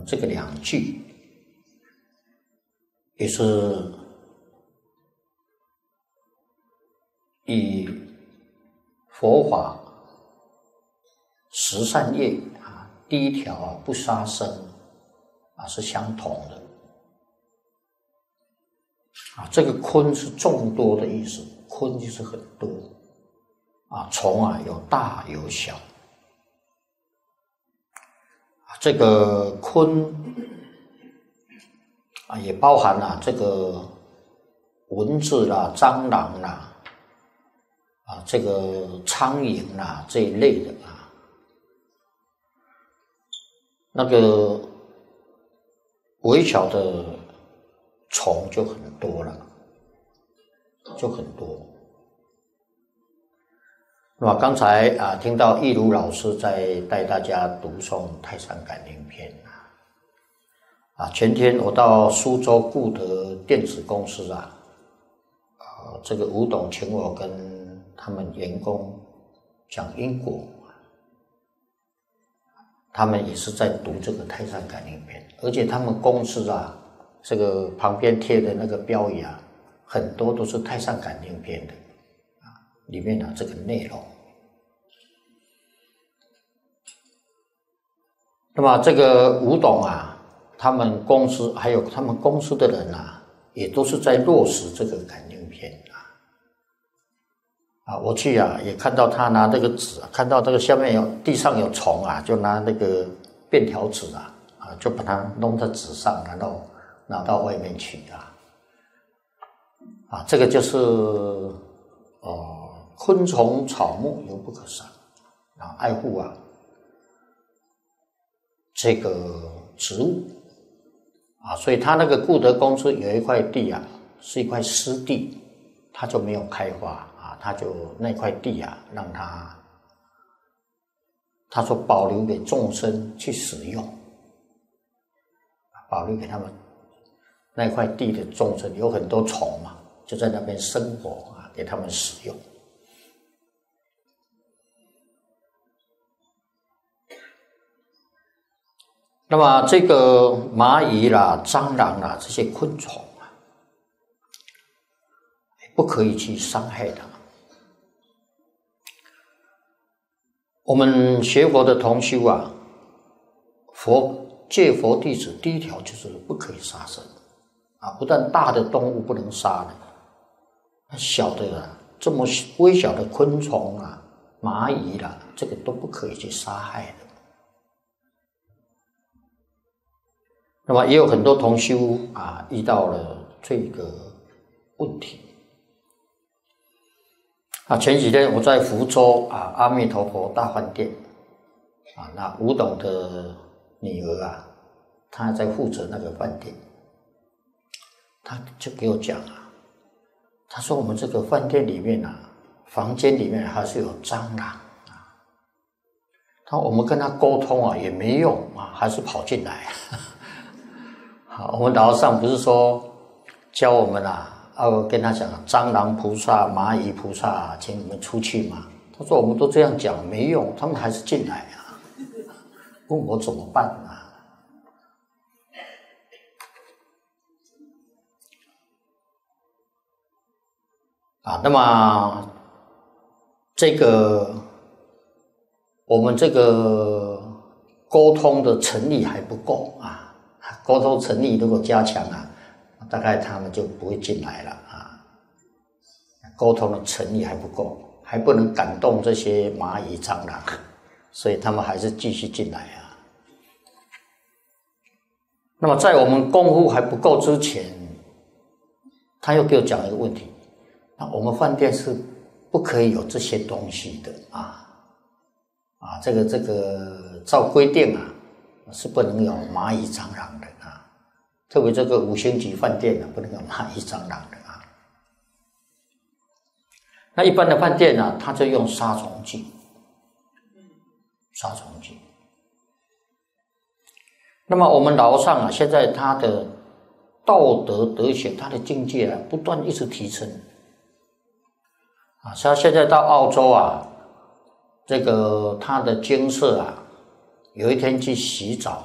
这个2句也是以佛法十善业第一条不杀生是相同的这个坤是众多的意思，坤就是很多虫有大有小这个坤也包含了这个蚊子啦、蟑螂啦这个苍蝇啦这一类的那个微小的虫就很多了，就很多。那么刚才听到义如老师在带大家读诵《太上感应篇》前天我到苏州固德电子公司这个吴董请我跟他们员工讲因果，他们也是在读这个《太上感应篇》，而且他们公司这个旁边贴的那个标语很多都是《太上感应篇》的里面这个内容。那么这个吴董他们公司还有他们公司的人也都是在落实这个感应篇我去也看到他拿这个纸看到这个下面地上有虫就拿那个便条纸就把它弄在纸上，然后拿到外面去这个就是昆虫草木犹不可杀爱护这个植物所以他那个固德公司有一块地是一块湿地，他就没有开发他就那块地让他说保留给众生去使用，保留给他们那块地的众生，有很多虫就在那边生活给他们使用。那么这个蚂蚁啦、蟑螂啦这些昆虫不可以去伤害它。我们学佛的同修戒佛弟子第一条就是不可以杀生不但大的动物不能杀小的这么微小的昆虫蚂蚁啦，这个都不可以去杀害的。那么也有很多同修遇到了这个问题前几天我在福州阿弥陀佛大饭店那吴董的女儿她在负责那个饭店，她就给我讲她说我们这个饭店里面房间里面还是有蟑螂她说我们跟她沟通也没用还是跑进来好，我们老和尚不是说教我们我跟他讲蟑螂菩萨、蚂蚁菩萨请你们出去嘛。他说我们都这样讲没用，他们还是进来问我怎么办那么这个我们这个沟通的诚意还不够沟通诚意如果加强大概他们就不会进来了沟通的诚意还不够，还不能感动这些蚂蚁蟑螂，所以他们还是继续进来那么在我们功夫还不够之前，他又给我讲一个问题，那我们饭店是不可以有这些东西的这个照规定是不能有蚂蚁蟑螂的特别这个5星级饭店不能有蚂蚁蟑螂的那一般的饭店它就用杀虫剂那么我们老和尚现在他的道德德行，他的境界不断一直提升他现在到澳洲这个他的精舍有一天去洗澡